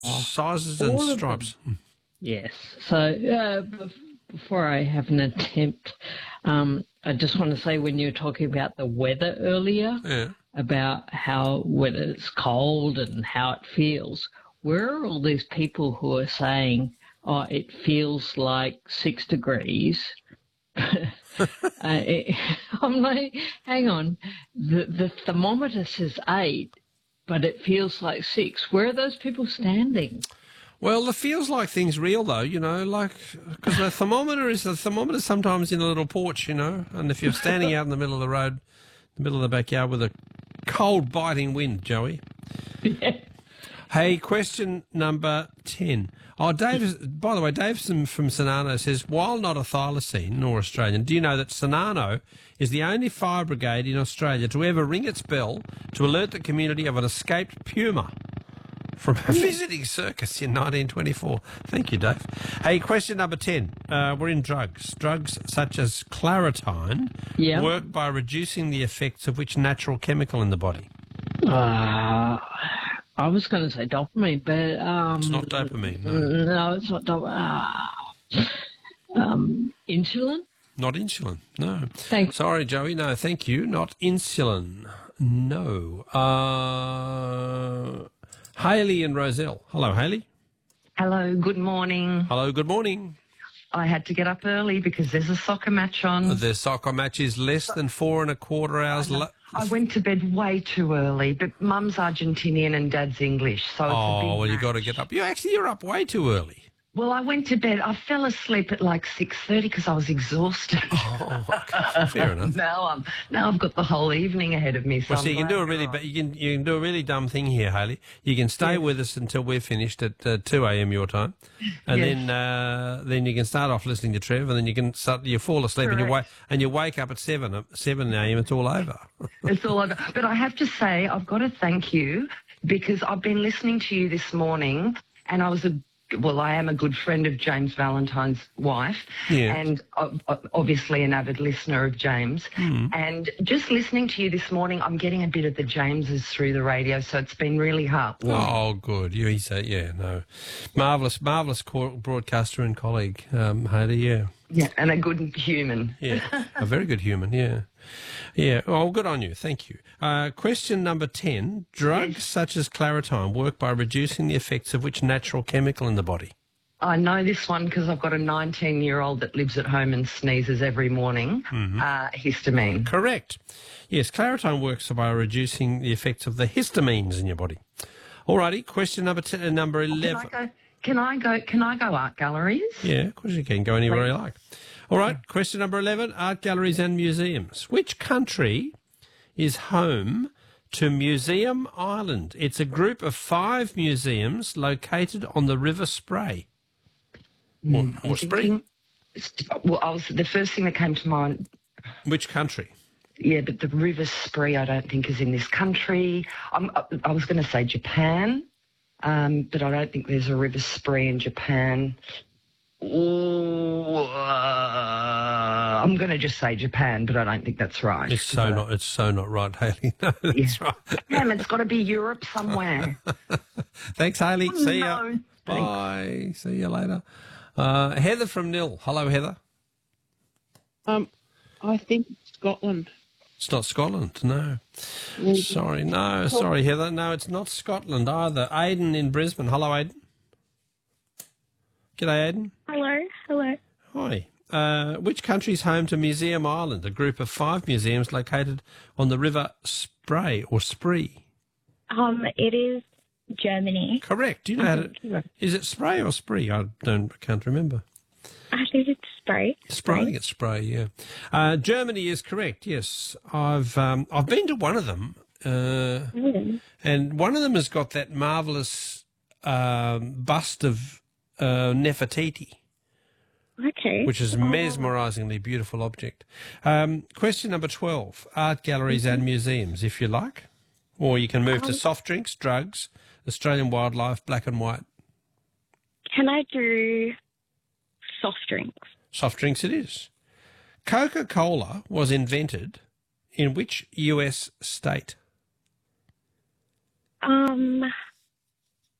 sizes and all of them. stripes. Yes. So before I have an attempt, I just want to say when you were talking about the weather earlier, Yeah. about how when it's cold and how it feels, where are all these people who are saying, oh, it feels like 6 degrees? I'm like, hang on, the thermometer says 8, but it feels like 6. Where are those people standing? Well, it feels like things real though, like because the thermometer sometimes in a little porch, and if you're standing out in the middle of the road, the middle of the backyard with a cold biting wind, Joey. Yeah. Hey, question number 10. Oh, by the way, Dave from Cernano says, while not a thylacine nor Australian, do you know that Cernano is the only fire brigade in Australia to ever ring its bell to alert the community of an escaped puma from a visiting circus in 1924? Thank you, Dave. Hey, question number 10. We're in drugs. Drugs such as Claritine work by reducing the effects of which natural chemical in the body? I was going to say dopamine, but it's not dopamine. No, no it's not dopamine. Insulin? Not insulin. No. Thanks. Sorry, Joey. No, thank you. Not insulin. No. Hayley and Roselle. Hello, Hayley. Hello, good morning. Hello, good morning. I had to get up early because there's a soccer match on. The soccer match is less than 4.25 hours late. I went to bed way too early, but Mum's Argentinian and Dad's English, so it's a big well, you match. got to get up. You're up way too early. Well, I went to bed. I fell asleep at like 6:30 because I was exhausted. Oh, okay. Fair enough. Now I've got the whole evening ahead of me. So you can do a really dumb thing here, Hayley. You can stay with us until we're finished at 2 a.m. your time, and then you can start off listening to Trev, and then you fall asleep and you wake up at 7 a.m. It's all over. It's all over. But I have to say, I've got to thank you because I've been listening to you this morning, and I am a good friend of James Valentine's wife, and obviously an avid listener of James. And just listening to you this morning, I'm getting a bit of the Jameses through the radio, so it's been really heartwarming. Oh, good. Marvellous broadcaster and colleague, Hayley, Yeah, and a good human. Yeah, a very good human, yeah. Yeah, well, good on you. Thank you. Question number 10. Drugs such as Claritine work by reducing the effects of which natural chemical in the body? I know this one because I've got a 19-year-old that lives at home and sneezes every morning. Histamine. Correct. Yes, Claritine works by reducing the effects of the histamines in your body. All righty, question number 11. Can I go art galleries? Yeah, of course you can. Go anywhere you like. All right, question number 11, art galleries and museums. Which country is home to Museum Island? It's a group of 5 museums located on the River Spray. Or Spree? Well, the first thing that came to mind. Which country? Yeah, but the River Spree I don't think is in this country. I was going to say Japan. But I don't think there's a River Spree in Japan. I'm going to just say Japan, but I don't think that's right. It's so not right, Hayley. No, that's right. Damn, it's got to be Europe somewhere. Thanks, Hayley. Oh, see no. ya. Bye. See you later. Heather from Nil. Hello, Heather. I think Scotland. It's not Scotland, no. Sorry, Heather. No, it's not Scotland either. Aidan in Brisbane. Hello, Aidan. G'day, Aidan. Hello. Hi. Which country is home to Museum Island, a group of 5 museums located on the River Spray or Spree? It is Germany. Correct. Do you know how to... Is it Spray or Spree? I can't remember. I think it's Spray. I think it's Spray, yeah. Germany is correct, yes. I've been to one of them, and one of them has got that marvellous bust of Nefertiti. Okay. Which is a mesmerisingly beautiful object. Question number 12, art galleries and museums, if you like. Or you can move to soft drinks, drugs, Australian wildlife, black and white. Can I do soft drinks? Soft drinks it is. Coca-Cola was invented in which US state?